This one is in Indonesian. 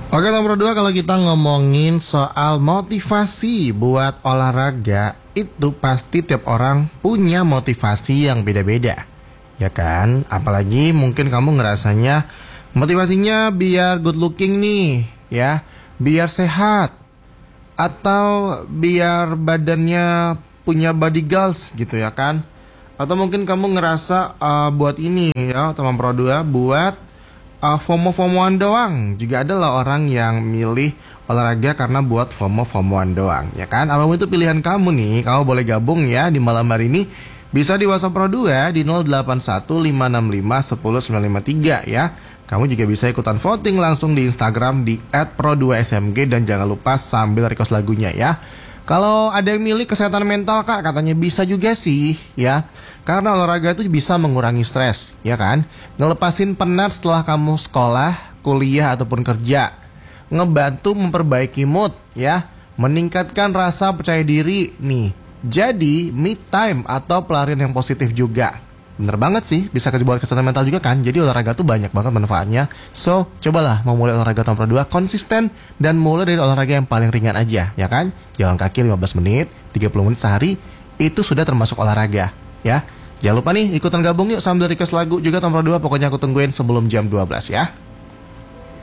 Oke, nomor dua, kalau kita ngomongin soal motivasi buat olahraga, itu pasti tiap orang punya motivasi yang beda-beda, ya kan? Apalagi mungkin kamu ngerasanya motivasinya biar good looking nih, ya, biar sehat, atau biar badannya punya body goals gitu ya kan? Atau mungkin kamu ngerasa buat ini ya, teman Pro 2, buat FOMO-FOMOan doang. Juga ada lah orang yang milih olahraga karena buat FOMO-FOMOan doang, ya kan? Apapun itu pilihan kamu nih, kamu boleh gabung ya di malam hari ini. Bisa di WhatsApp Pro 2 di 0815651093 ya. Kamu juga bisa ikutan voting langsung di Instagram di @pro2smg, dan jangan lupa sambil request lagunya ya. Kalau ada yang milih kesehatan mental kak, katanya bisa juga sih ya. Karena olahraga itu bisa mengurangi stres, ya kan? Ngelepasin penat setelah kamu sekolah, kuliah ataupun kerja. Ngebantu memperbaiki mood ya. Meningkatkan rasa percaya diri nih. Jadi me time atau pelarian yang positif juga. Bener banget sih, bisa buat kesehatan mental juga kan. Jadi olahraga tuh banyak banget manfaatnya. So, cobalah mau mulai olahraga tahun kedua konsisten, dan mulai dari olahraga yang paling ringan aja, ya kan? Jalan kaki 15 menit, 30 menit sehari, itu sudah termasuk olahraga, ya. Jangan lupa nih, ikutan gabung yuk sambil request lagu juga tahun kedua. Pokoknya aku tungguin sebelum jam 12 ya.